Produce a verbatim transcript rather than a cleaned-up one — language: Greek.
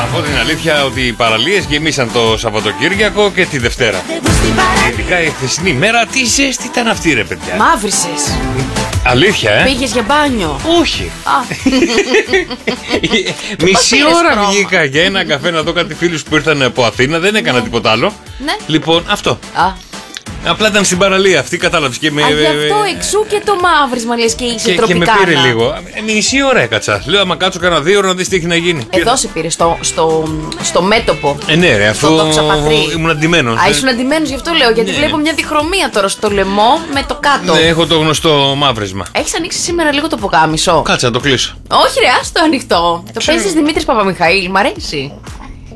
Να πω την αλήθεια ότι οι παραλίες γεμίσαν το Σαββατοκύριακο και τη Δευτέρα. Ειδικά η χθεσινή μέρα, τι ζέστη ήταν αυτή, ρε παιδιά. Μαύρησες. Αλήθεια, ε. Πήγες για μπάνιο. Όχι. Α. Μισή πήρες ώρα χρώμα? βγήκα για ένα καφέ να δω κάτι φίλους που ήρθαν από Αθήνα. Δεν έκανα Ναι. τίποτα άλλο. Ναι. Λοιπόν, αυτό. Α. Απλά ήταν στην παραλία αυτή, κατάλαβες. Και με, Α, γι' αυτό εξού και το μαύρισμα λες και είσαι και, και με τροπικάνα. πήρε λίγο. Ε, Μισή ώρα έκατσα. Λέω, άμα κάτσω κανένα δύο ώρα να δεις τι έχει να γίνει. Εδώ σε πήρε στο, στο, στο μέτωπο. Ε, ναι, ρε, αφού Στο τοξαπατρί. ήμουν αντιμένος. Α, ήσουν αντιμένος, γι' αυτό λέω. Γιατί Ναι. βλέπω μια διχρωμία τώρα στο λαιμό με το κάτω. Ναι, έχω το γνωστό μαύρισμα. Έχεις ανοίξει σήμερα λίγο το ποκάμισο. Κάτσε να το κλείσω. Όχι, ρε, άστο ανοιχτό. Το Ξέρω. παίζεις Δημήτρης Παπαμιχαήλ, μ' αρέσει.